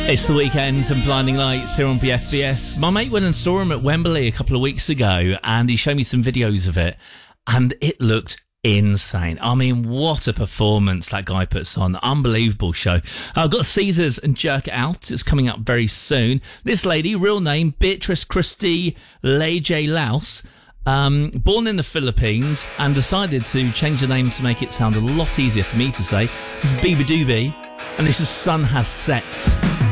It's the weekend and Blinding Lights here on BFBS. My mate went and saw him at Wembley a couple of weeks ago and he showed me some videos of it and it looked insane. I mean, what a performance that guy puts on. Unbelievable show. I've got Caesars and Jerk It Out. It's coming up very soon. This lady, real name, Beatrice Christie Leje Laus, born in the Philippines and decided to change the name to make it sound a lot easier for me to say. This is Biba Doobie and this is Sun Has Set.